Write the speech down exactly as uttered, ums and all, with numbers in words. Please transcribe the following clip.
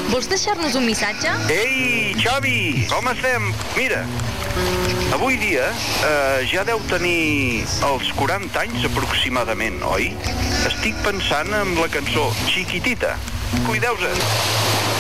Vols deixar-nos un missatge? Ei, Xavi, com estem? Mira, avui dia eh, ja deu tenir els quaranta anys aproximadament, oi? Estic pensant en la cançó Chiquitita. Cuideu-vos.